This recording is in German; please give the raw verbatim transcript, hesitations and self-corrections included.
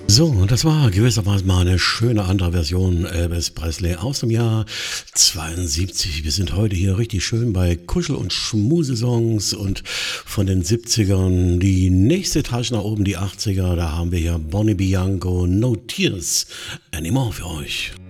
So, und das war gewissermaßen mal eine schöne andere Version Elvis Presley aus dem Jahr zweiundsiebzig. Wir sind heute hier richtig schön bei Kuschel- und Schmusesongs und von den siebzigern die nächste Etage nach oben, die achtziger. Da haben wir hier Bonnie Bianco, No Tears Anymore für euch.